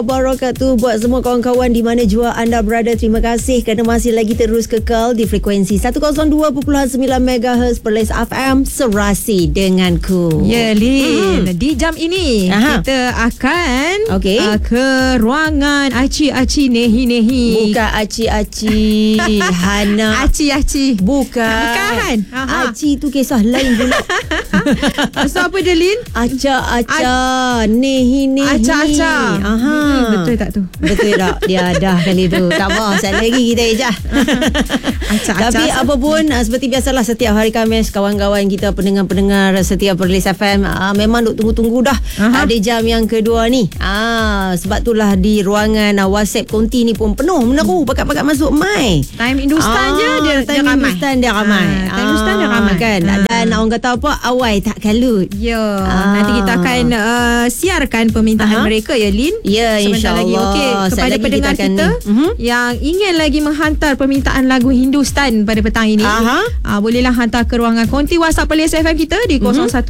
Wabarakatuh buat semua kawan-kawan di mana jua anda berada. Terima kasih kerana masih lagi terus kekal di frekuensi 102.9 MHz Perlis FM, Serasi denganku. Ya, Lin. Di jam ini kita akan ke ruangan Aci-Aci Nehi-Nehi. Bukan Aci-Aci Hana. Aci-Aci. Bukan. Aci tu kisah lain pula. So apa dia, Lin? Aca-aca Nehi-Nehi. Aca-aca. Betul tak tu? Betul tak? Dia dah kali tu. Tak apa, sekali lagi kita ejah. Tapi apa pun, seperti biasalah setiap hari Khamis, kawan-kawan kita, pendengar-pendengar setiap Perlis FM memang duk tunggu-tunggu dah ada jam yang kedua ni. Sebab itulah di ruangan WhatsApp konti ni pun penuh meneru, pakat-pakat masuk mai. Time Hindustan je dia ramai. Time Hindustan dia ramai. Time Hindustan dia ramai kan. Dan orang kata apa, awai tak kalut. Ya. Nanti kita akan siarkan permintaan mereka, ya, Lin. Ya, insyaAllah. Kepada pendengar kita yang ingin lagi menghantar permintaan lagu Hindustan pada petang ini, bolehlah hantar ke ruangan konti WhatsApp Perlis FM kita di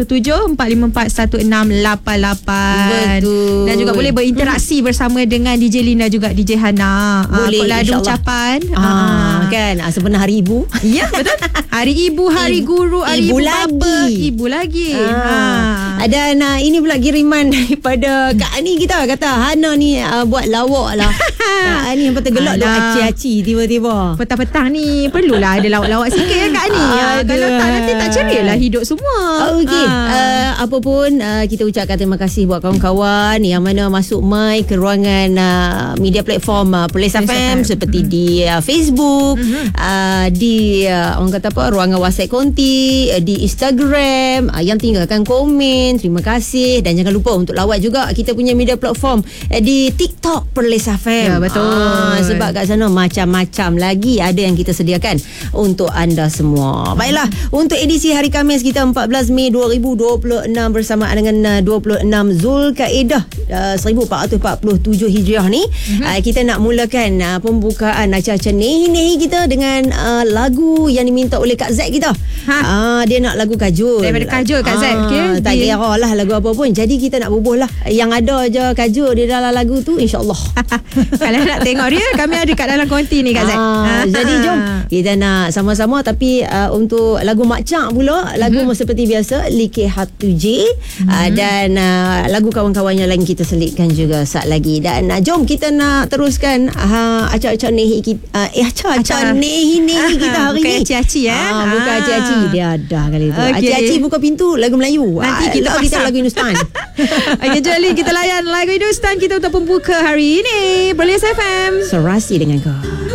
0174541688. Betul. Dan juga boleh berinteraksi bersama dengan DJ Lina juga DJ Hana. Boleh, ada ucapan kan, sebenarnya Hari Ibu. Ya, betul. Hari Ibu, Hari Guru, Hari Ibu Bapa, Ibu lagi. Dan ini pula kiriman daripada Kak Ani kita, kata Hana ni buat lawak lah. Kak Ani yang tergelak tu aci-aci tiba-tiba. Petang-petang ni perlulah ada lawak-lawak sikit ya, Kak Ani. Kalau tak, nanti tak ceria lah hidup semua. Okey. Apa pun kita ucapkan terima kasih buat kawan-kawan yang mana masuk mai ke ruangan media platform Perlis FM seperti di Facebook, di orang kata apa, ruangan WhatsApp konti, di Instagram, yang tinggalkan komen. Terima kasih. Dan jangan lupa untuk lawat juga kita punya media platform di TikTok Perlis FM. Ya, betul. Sebab kat sana macam-macam lagi ada yang kita sediakan untuk anda semua. Baiklah, untuk edisi hari Khamis kita 14 Mei 2026 bersamaan dengan 26 Zulkaidah 1447 Hijriah ni, kita nak mulakan pembukaan acara Nehi-Nehi kita dengan lagu yang diminta oleh Kak Zack kita. Dia nak lagu Kajol. Daripada Kajol, Kak Zack. Tak kira lah lagu apa pun. Jadi kita nak bubuh lah. Yang ada je Kajol di dalam lagu tu, insyaAllah. Kalau nak tengok dia, kami ada kat dalam konti ni, Kak Zack. Jadi jom kita nak sama-sama. Tapi untuk lagu Mak Cak pula, lagu seperti biasa Likih Hatu J, dan lagu kawan-kawan yang lain kita selitkan juga saat lagi. Dan jom kita nak teruskan acara-acara Nehi kita, acara Nehi-Nehi kita hari ni. Bukan Aci-Aci bukan Aci-Aci. Dia ada kali tu. Aci-Aci buka pintu lagu Melayu. Nanti kita pasang lagu Hindustan. Okey, jom kita layan lagu Hindustan kita untuk pembuka hari ini. Perlis FM, Serasi dengan kau.